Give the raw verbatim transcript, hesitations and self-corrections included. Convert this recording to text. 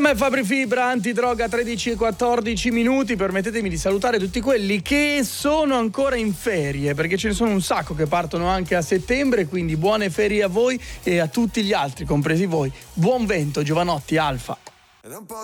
Insieme a Fabri Fibra, antidroga, tredici e quattordici minuti. Permettetemi di salutare tutti quelli che sono ancora in ferie, perché ce ne sono un sacco che partono anche a settembre, quindi buone ferie a voi e a tutti gli altri, compresi voi. Buon vento, Giovanotti, Alfa.